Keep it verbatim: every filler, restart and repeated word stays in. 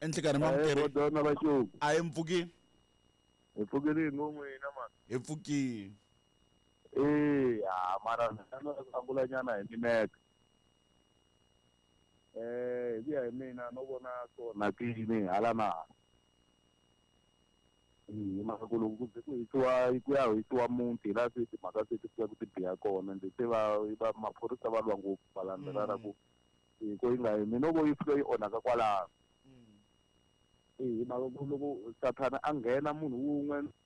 Enhlekani Eh mamkere. kodwa bashuku. A hi mpfukini. Hi pfukile ngomina man. Hi mpfukini. Eh ha mara ndana angula nyana hi mineke. Eh hi ya mina no vona swona kini hala na. Eh mara ku loko ku hisiwa ku ya hisiwa muti la se timhaka se ti ku ti biya kona ndzi se va va maphorisa va lwa ngopfu balandzelana ku ko yi nga hi mina vo yi fika yi onhaka kwalaho. Eh mara ku loko sathana a nghena munhu wun'we